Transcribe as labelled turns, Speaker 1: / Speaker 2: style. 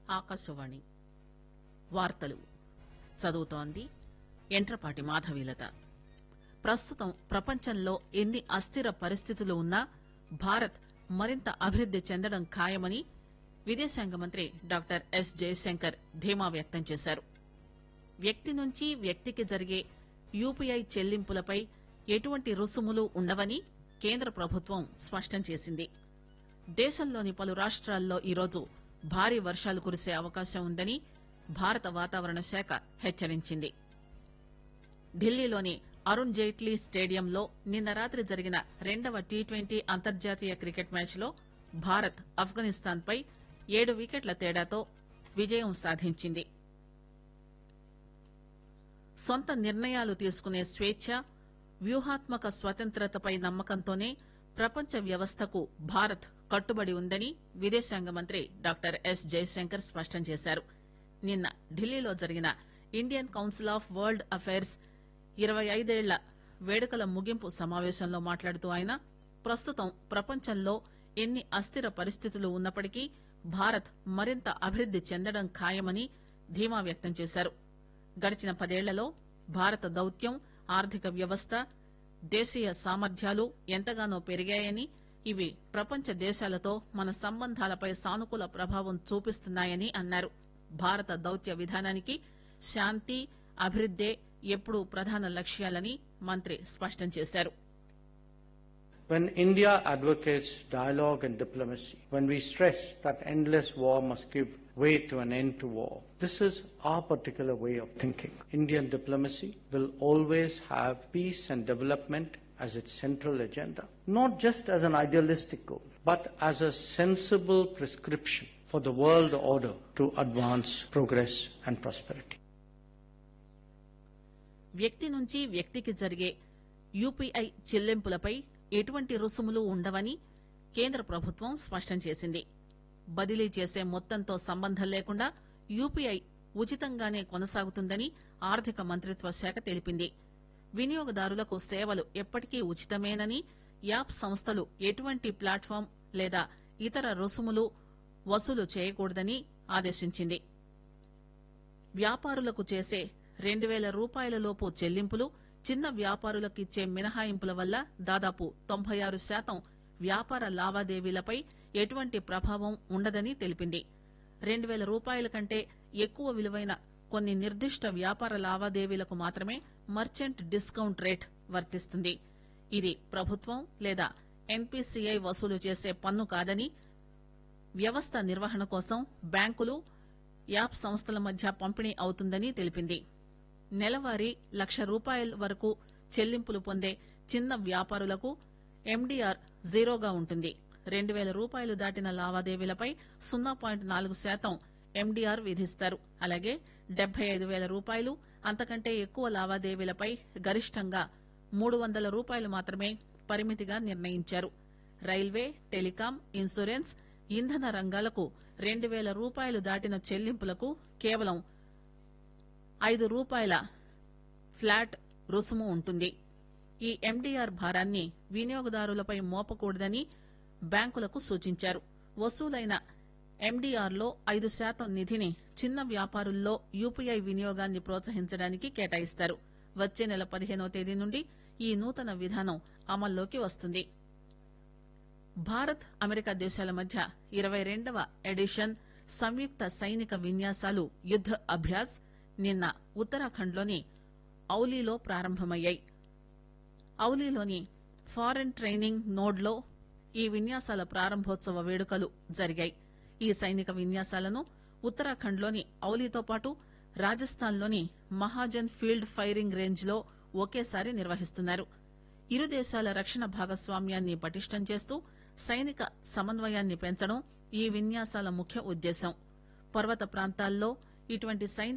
Speaker 1: ఆకాశవాణి వార్తలు చదువుతోంది ఎంట్రపాటి మాధవీలత. ప్రస్తుతం ప్రపంచంలో ఎన్ని అస్థిర పరిస్థితులు ఉన్నా భారత్ మరింత అభివృద్ది చెందడం ఖాయమని విదేశాంగ మంత్రి డాక్టర్ ఎస్ జయశంకర్ ధీమా వ్యక్తం చేశారు. వ్యక్తి నుంచి వ్యక్తికి జరిగే యూపీఐ చెల్లింపులపై ఎటువంటి రుసుములు ఉండవని కేంద్ర ప్రభుత్వం స్పష్టం చేసింది. దేశంలోని పలు రాష్ట్రాల్లో ఈరోజు భారీ వర్షాలు కురిసే అవకాశం ఉందని భారత వాతావరణ శాఖ హెచ్చరించింది. ఢిల్లీలోని అరుణ్ జైట్లీ స్టేడియంలో నిన్న రాత్రి జరిగిన రెండవ టీ20 అంతర్జాతీయ క్రికెట్ మ్యాచ్లో భారత్ ఆఫ్ఘనిస్తాన్ పై 7 వికెట్ల తేడాతో విజయం సాధించింది. సొంత నిర్ణయాలు తీసుకునే స్వేచ్ఛ, వ్యూహాత్మక స్వతంత్రతపై నమ్మకంతోనే ప్రపంచ వ్యవస్థకు భారత్ కట్టుబడి ఉందని విదేశాంగ మంత్రి డాక్టర్ ఎస్ జయశంకర్ స్పష్టం చేశారు. నిన్న ఢిల్లీలో జరిగిన Indian council of world affairs 25 ఏళ్ల వేడుకల ముగింపు సమావేశంలో మాట్లాడుతూ ఆయన ప్రస్తుతం ప్రపంచంలో ఎన్ని అస్థిర పరిస్థితులు ఉన్నప్పటికీ భారత్ మరింత అభివృద్ది చెందడం ఖాయమని ధీమా వ్యక్తం చేశారు. గడిచిన 10 ఏళ్లలో భారత దౌత్యం, ఆర్థిక వ్యవస్థ, దేశీయ సామర్థ్యాలు ఎంతగానో పెరిగాయని, ఇవి ప్రపంచ దేశాలతో మన సంబంధాలపై సానుకూల ప్రభావం చూపిస్తున్నాయని అన్నారు. భారత దౌత్య విధానానికి శాంతి, అభివృద్దే ఎప్పుడూ ప్రధాన లక్ష్యాలని మంత్రి స్పష్టం చేశారు.
Speaker 2: When India advocates dialogue and diplomacy, when we stress that endless war must give way to an end to war, this is our particular way of thinking. Indian diplomacy will always have peace and development as its central agenda, not just as an idealistic goal, but as a sensible prescription for the world order to advance progress and prosperity.
Speaker 1: వ్యక్తి నుంచి వ్యక్తికి జరిగే UPI చెల్లింపులపై ఎటువంటి రుసుములు ఉండవని కేంద్ర ప్రభుత్వం స్పష్టం చేసింది. బదిలీ చేసే మొత్తంతో సంబంధం లేకుండా యూపీఐ ఉచితంగానే కొనసాగుతుందని ఆర్థిక మంత్రిత్వ శాఖ తెలిపింది. వినియోగదారులకు సేవలు ఎప్పటికీ ఉచితమేనని, యాప్ సంస్థలు ఎటువంటి ప్లాట్ఫామ్ లేదా ఇతర రుసుములు వసూలు చేయకూడదని ఆదేశించింది. వ్యాపారులకు చేసే 2,000 రూపాయలలోపు చెల్లింపులు, చిన్న వ్యాపారులకు ఇచ్చే మినహాయింపుల వల్ల దాదాపు 96% వ్యాపార లావాదేవీలపై ఎటువంటి ప్రభావం ఉండదని తెలిపింది. 2,000 రూపాయల కంటే ఎక్కువ విలువైన కొన్ని నిర్దిష్ట వ్యాపార లావాదేవీలకు మాత్రమే మర్చెంట్ డిస్కౌంట్ రేట్ వర్తిస్తుంది. ఇది ప్రభుత్వం లేదా ఎన్పీసీఐ వసూలు చేసే పన్ను కాదని, వ్యవస్థ నిర్వహణ కోసం బ్యాంకులు, యాప్ సంస్థల మధ్య పంపిణీ అవుతుందని తెలిపింది. నెలవారీ ₹1,00,000 వరకు చెల్లింపులు పొందే చిన్న వ్యాపారులకు ఎండీఆర్ జీరోగా ఉంటుంది. 2,000 రూపాయలు దాటిన లావాదేవీలపై 0.4% ఎండీఆర్ విధిస్తారు. అలాగే 75,000 రూపాయలు అంతకంటే ఎక్కువ లావాదేవీలపై గరిష్టంగా ₹300 మాత్రమే పరిమితిగా నిర్ణయించారు. రైల్వే, టెలికాం, ఇన్సూరెన్స్, ఇంధన రంగాలకు 2,000 రూపాయలు దాటిన చెల్లింపులకు కేవలం ₹5 ఫ్లాట్ రుసుము ఉంటుంది. ఈ ఎండీఆర్ భారాన్ని వినియోగదారులపై మోపకూడదని బ్యాంకులకు సూచించారు. వసూలైన ఎండీఆర్లో 5% నిధిని చిన్న వ్యాపారుల్లో యూపీఐ వినియోగాన్ని ప్రోత్సహించడానికి కేటాయిస్తారు. వచ్చే నెల 15వ తేదీ నుండి ఈ నూతన విధానం అమల్లోకి వస్తుంది. భారత్, అమెరికా దేశాల మధ్య 22వ ఎడిషన్ సంయుక్త సైనిక విన్యాసాలు యుద్ద అభ్యాస్ నిన్న ఉత్తరాఖండ్లోని ఔలీలో ప్రారంభమయ్యాయి. ఔలీలోని ఫారెన్ ట్రైనింగ్ నోడ్లో ఈ విన్యాసాల ప్రారంభోత్సవ వేడుకలు జరిగాయి. ఈ సైనిక విన్యాసాలను ఉత్తరాఖండ్లోని ఔలీతో పాటు రాజస్థాన్లోని మహాజన్ ఫీల్డ్ ఫైరింగ్ రేంజ్లో ఒకేసారి నిర్వహిస్తున్నారు. ఇరు దేశాల రక్షణ భాగస్వామ్యాన్ని పటిష్టం చేస్తూ సైనిక సమన్వయాన్ని పెంచడం ఈ విన్యాసాల ముఖ్య ఉద్దేశం. పర్వత ప్రాంతాల్లో ఇటువంటి సైనిక